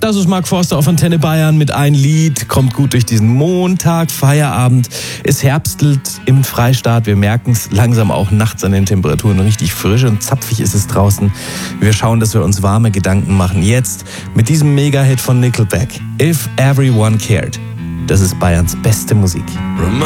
Das ist Mark Forster auf Antenne Bayern mit Ein Lied. Kommt gut durch diesen Montag, Feierabend. Es herbstelt im Freistaat. Wir merken es langsam auch nachts an den Temperaturen. Richtig frisch und zapfig ist es draußen. Wir schauen, dass wir uns warme Gedanken machen. Jetzt mit diesem Mega-Hit von Nickelback. If Everyone Cared. Das ist Bayerns beste Musik. Remind